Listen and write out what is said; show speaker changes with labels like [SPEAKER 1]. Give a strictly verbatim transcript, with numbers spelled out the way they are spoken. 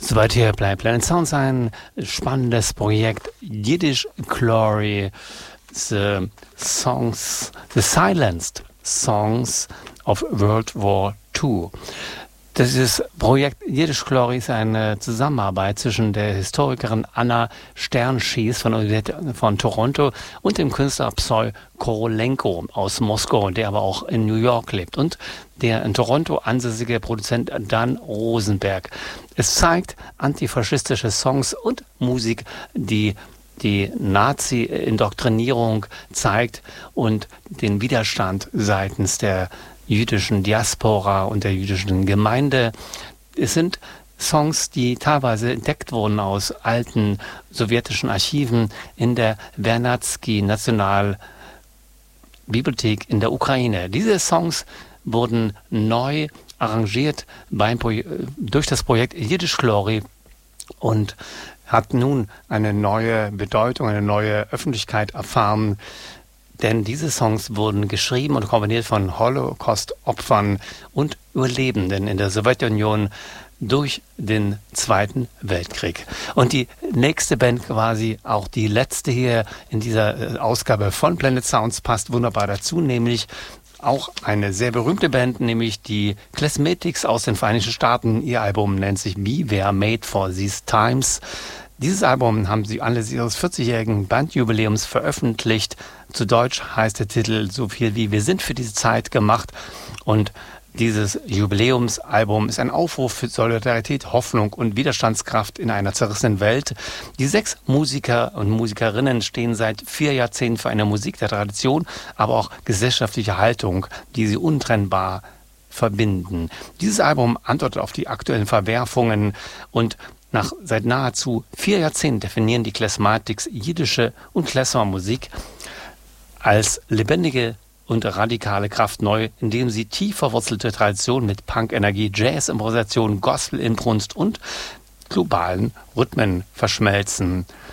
[SPEAKER 1] Soweit hier bleibt Planet Sounds ein spannendes Projekt. Yiddish Glory, the songs, the silenced songs of World War Two. Dieses Projekt Yiddish Glory ist eine Zusammenarbeit zwischen der Historikerin Anna Sternschieß von der Universität von Toronto und dem Künstler Psy Korolenko aus Moskau, der aber auch in New York lebt, und der in Toronto ansässige Produzent Dan Rosenberg. Es zeigt antifaschistische Songs und Musik, die die Nazi-Indoktrinierung zeigt und den Widerstand seitens der jüdischen Diaspora und der jüdischen Gemeinde. Es sind Songs, die teilweise entdeckt wurden aus alten sowjetischen Archiven in der Vernadsky-Nationalbibliothek in der Ukraine. Diese Songs wurden neu arrangiert beim Pro- durch das Projekt Yiddish Glory und hat nun eine neue Bedeutung, eine neue Öffentlichkeit erfahren. Denn diese Songs wurden geschrieben und komponiert von Holocaust-Opfern und Überlebenden in der Sowjetunion durch den Zweiten Weltkrieg. Und die nächste Band, quasi auch die letzte hier in dieser Ausgabe von Planet Sounds, passt wunderbar dazu, nämlich auch eine sehr berühmte Band, nämlich die Klezmetics aus den Vereinigten Staaten. Ihr Album nennt sich We Were Made for These Times. Dieses Album haben sie anlässlich ihres vierzigjährigen Bandjubiläums veröffentlicht. Zu Deutsch heißt der Titel so viel wie Wir sind für diese Zeit gemacht. Und dieses Jubiläumsalbum ist ein Aufruf für Solidarität, Hoffnung und Widerstandskraft in einer zerrissenen Welt. Die sechs Musiker und Musikerinnen stehen seit vier Jahrzehnten für eine Musik der Tradition, aber auch gesellschaftliche Haltung, die sie untrennbar verbinden. Dieses Album antwortet auf die aktuellen Verwerfungen und nach seit nahezu vier Jahrzehnten definieren die Klezmatics jiddische und Klezmermusik als lebendige und radikale Kraft neu, indem sie tief verwurzelte Traditionen mit Punk-Energie, Jazz-Improvisation, Gospel-Inbrunst und globalen Rhythmen verschmelzen.